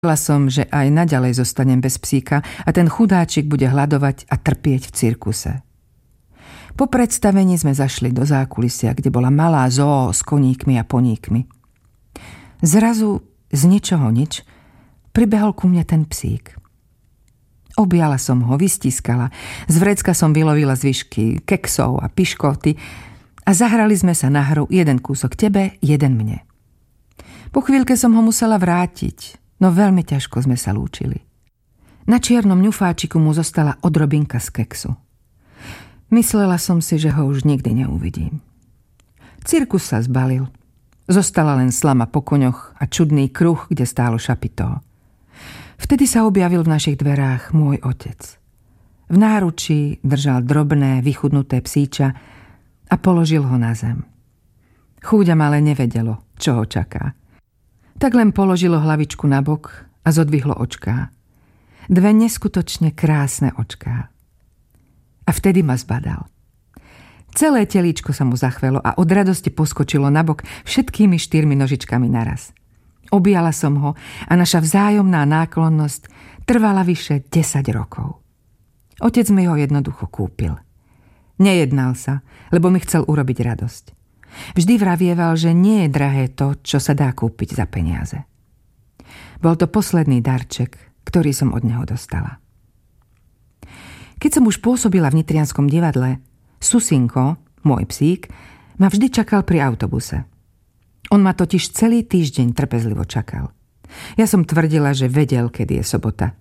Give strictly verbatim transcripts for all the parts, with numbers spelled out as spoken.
Vedela som, že aj naďalej zostanem bez psíka a ten chudáčik bude hladovať a trpieť v cirkuse. Po predstavení sme zašli do zákulisia, kde bola malá zoo s koníkmi a poníkmi. Zrazu z ničoho nič pribehol ku mne ten psík. Objala som ho, vystiskala, z vrecka som vylovila zvyšky keksov a piškoty a zahrali sme sa na hru jeden kúsok tebe, jeden mne. Po chvíľke som ho musela vrátiť, no veľmi ťažko sme sa lúčili. Na čiernom ňufáčiku mu zostala odrobinka z keksu. Myslela som si, že ho už nikdy neuvidím. Cirkus sa zbalil. Zostala len slama po koňoch a čudný kruh, kde stálo šapito. Vtedy sa objavil v našich dverách môj otec. V náručí držal drobné, vychudnuté psíča a položil ho na zem. Chúďam ale nevedelo, čo ho čaká. Tak len položilo hlavičku na bok a zodvihlo očká. Dve neskutočne krásne očká. A vtedy ma zbadal. Celé telíčko sa mu zachvelo a od radosti poskočilo na bok všetkými štyrmi nožičkami naraz. Objala som ho a naša vzájomná náklonnosť trvala vyše desať rokov. Otec mi ho jednoducho kúpil. Nejednal sa, lebo mi chcel urobiť radosť. Vždy vravieval, že nie je drahé to, čo sa dá kúpiť za peniaze. Bol to posledný darček, ktorý som od neho dostala. Keď som už pôsobila v Nitrianskom divadle, Susinko, môj psík, ma vždy čakal pri autobuse. On ma totiž celý týždeň trpezlivo čakal. Ja som tvrdila, že vedel, kedy je sobota.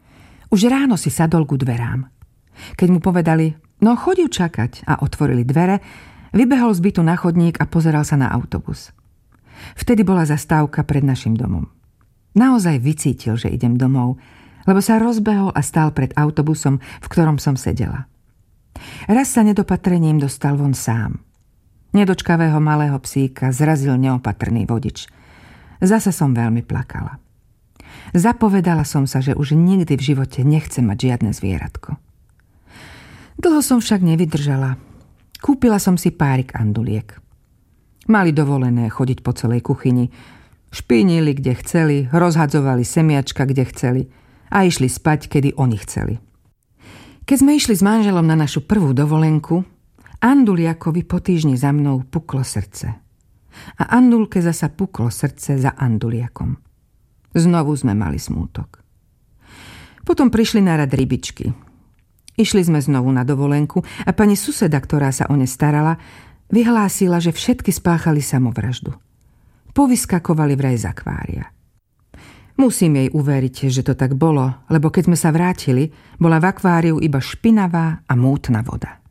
Už ráno si sadol ku dverám. Keď mu povedali, no choď ju čakať, a otvorili dvere, vybehol z bytu na chodník a pozeral sa na autobus. Vtedy bola zastávka pred našim domom. Naozaj vycítil, že idem domov, lebo sa rozbehol a stál pred autobusom, v ktorom som sedela. Raz sa nedopatrením dostal von sám. Nedočkavého malého psíka zrazil neopatrný vodič. Zase som veľmi plakala. Zapovedala som sa, že už nikdy v živote nechcem mať žiadne zvieratko. Dlho som však nevydržala. Kúpila som si párik anduliek. Mali dovolené chodiť po celej kuchyni. Špinili, kde chceli, rozhadzovali semiačka, kde chceli a išli spať, kedy oni chceli. Keď sme išli s manželom na našu prvú dovolenku, Anduliakovi po týždni za mnou puklo srdce. A Andulke zasa puklo srdce za Anduliakom. Znovu sme mali smútok. Potom prišli na rad rybičky. Išli sme znovu na dovolenku a pani suseda, ktorá sa o ne starala, vyhlásila, že všetky spáchali samovraždu. Povyskakovali vraj z akvária. Musím jej uveriť, že to tak bolo, lebo keď sme sa vrátili, bola v akváriu iba špinavá a mútna voda.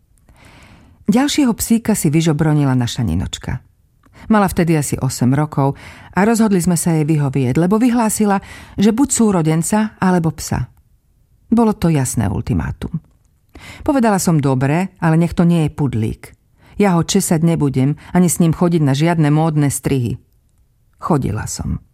Ďalšieho psíka si vyžobronila naša Ninočka. Mala vtedy asi osem rokov a rozhodli sme sa jej vyhovieť, lebo vyhlásila, že buď súrodenca, alebo psa. Bolo to jasné ultimátum. Povedala som dobre, ale nech to nie je pudlík. Ja ho česať nebudem, ani s ním chodiť na žiadne módne strihy. Chodila som.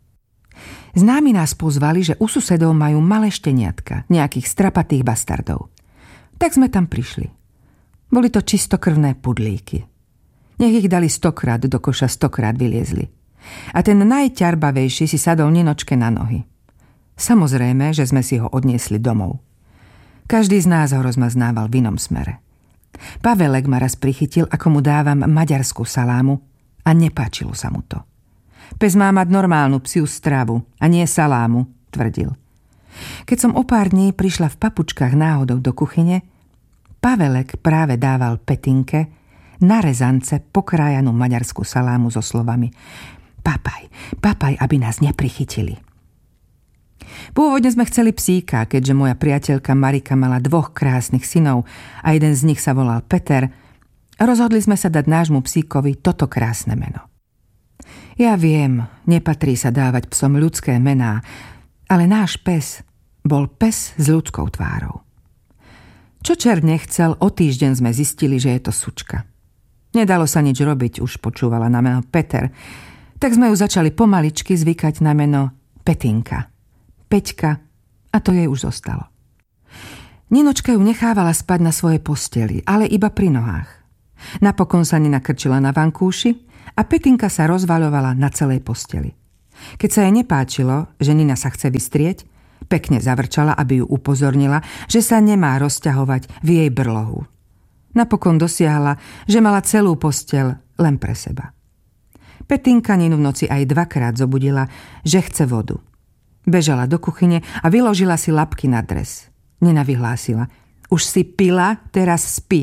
Známi nás pozvali, že u susedov majú malé šteniatka, nejakých strapatých bastardov. Tak sme tam prišli. Boli to čistokrvné pudlíky. Nech ich dali stokrát do koša, stokrát vyliezli. A ten najťarbavejší si sadol Ninočke na nohy. Samozrejme, že sme si ho odniesli domov. Každý z nás ho rozmaznával v inom smere. Pavelek ma raz prichytil, ako mu dávam maďarskú salámu a nepáčilo sa mu to. Pes má mať normálnu psiu stravu a nie salámu, tvrdil. Keď som o pár dní prišla v papučkách náhodou do kuchyne, Pavelek práve dával Petinke na rezance pokrájanú maďarskú salámu so slovami papaj, papaj, aby nás neprichytili. Pôvodne sme chceli psíka, keďže moja priateľka Marika mala dvoch krásnych synov a jeden z nich sa volal Peter. Rozhodli sme sa dať nášmu psíkovi toto krásne meno. Ja viem, nepatrí sa dávať psom ľudské mená, ale náš pes bol pes s ľudskou tvárou. Čo čert nechcel, o týždeň sme zistili, že je to sučka. Nedalo sa nič robiť, už počúvala na meno Peter, tak sme ju začali pomaličky zvykať na meno Petinka. Peťka, a to jej už zostalo. Ninočka ju nechávala spať na svojej posteli, ale iba pri nohách. Napokon sa nenakrčila na vankúši a Petinka sa rozvaľovala na celej posteli. Keď sa jej nepáčilo, že Nina sa chce vystrieť, pekne zavrčala, aby ju upozornila, že sa nemá rozťahovať v jej brlohu. Napokon dosiahla, že mala celú posteľ len pre seba. Petinka Ninu v noci aj dvakrát zobudila, že chce vodu. Bežala do kuchyne a vyložila si labky na dres. Nina vyhlásila: už si pila, teraz spí.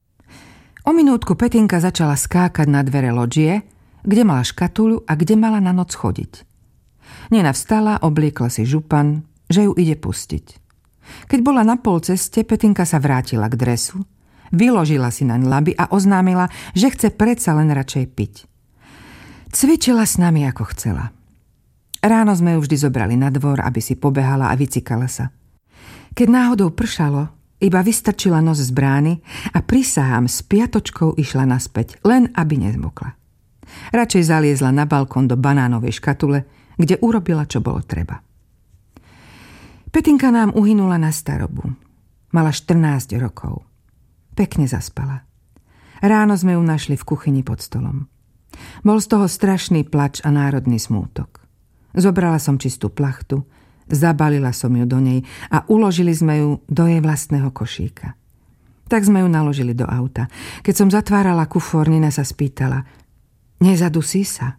O minútku Petinka začala skákať na dvere lodžie, kde mala škatuľu a kde mala na noc chodiť. Nina vstala, obliekla si župan, že ju ide pustiť. Keď bola na pol ceste, Petinka sa vrátila k dresu, vyložila si naň laby a oznámila, že chce predsa len radšej piť. Cvičila s nami, ako chcela. Ráno sme ju vždy zobrali na dvor, aby si pobehala a vycikala sa. Keď náhodou pršalo, iba vystrčila nos z brány a prisahám s piatočkou išla naspäť, len aby nezmokla. Radšej zaliezla na balkón do banánovej škatule, kde urobila, čo bolo treba. Petinka nám uhynula na starobu. Mala štrnásť rokov. Pekne zaspala. Ráno sme ju našli v kuchyni pod stolom. Bol z toho strašný plač a národný smútok. Zobrala som čistú plachtu, zabalila som ju do nej a uložili sme ju do jej vlastného košíka. Tak sme ju naložili do auta. Keď som zatvárala kufor, Nina sa spýtala: nezadusí sa?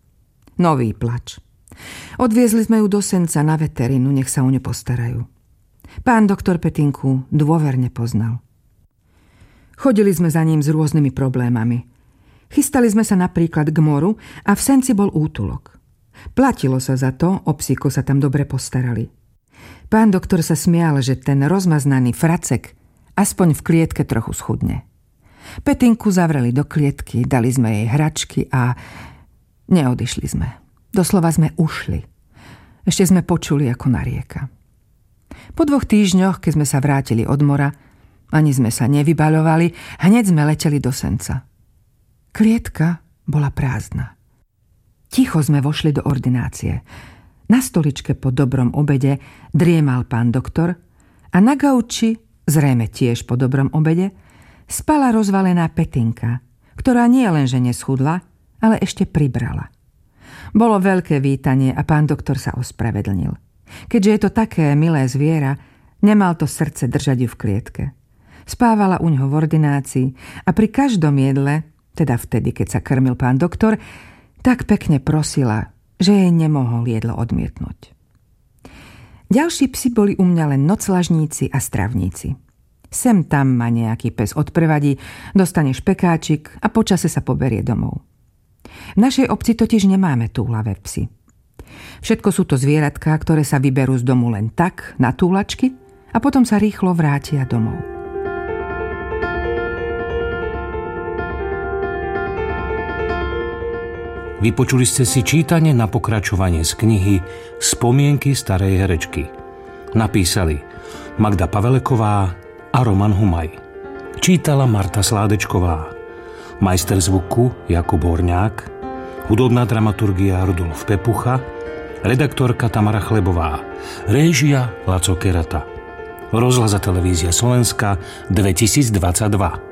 Nový plač. Odviezli sme ju do Senca na veterínu, nech sa o ňu postarajú. Pán doktor Petinku dôverne poznal. Chodili sme za ním s rôznymi problémami. Chystali sme sa napríklad k moru a v Senci bol útulok. Platilo sa za to, o psíko sa tam dobre postarali. Pán doktor sa smial, že ten rozmaznaný fracek aspoň v klietke trochu schudne. Petinku zavreli do klietky, dali sme jej hračky a neodišli sme. Doslova sme ušli. Ešte sme počuli, ako narieka. Po dvoch týždňoch, keď sme sa vrátili od mora, ani sme sa nevybaľovali, hneď sme leteli do Senca. Klietka bola prázdna. Ticho sme vošli do ordinácie. Na stoličke po dobrom obede driemal pán doktor a na gauči, zrejme tiež po dobrom obede, spala rozvalená Petinka, ktorá nie len že neschudla, ale ešte pribrala. Bolo veľké vítanie a pán doktor sa ospravedlnil. Keďže je to také milé zviera, nemal to srdce držať ju v klietke. Spávala u ňoho v ordinácii a pri každom jedle, teda vtedy, keď sa krmil pán doktor, tak pekne prosila, že jej nemohol jedlo odmietnúť. Ďalší psi boli u mňa len noclažníci a stravníci. Sem tam ma nejaký pes odprevadí, dostane špekáčik a počase sa poberie domov. V našej obci totiž nemáme túlavé psy. Všetko sú to zvieratka, ktoré sa vyberú z domu len tak, na túlačky, a potom sa rýchlo vrátia domov. Vypočuli ste si čítanie na pokračovanie z knihy Spomienky starej herečky. Napísali Magda Paveleková a Roman Humaj. Čítala Marta Sládečková. Majster zvuku Jakub Horňák. Hudobná dramaturgia Rudolf Pepucha. Redaktorka Tamara Chlebová. Réžia Laco Kerata. Rozhlas a televízia Slovenska dvetisícdvadsaťdva.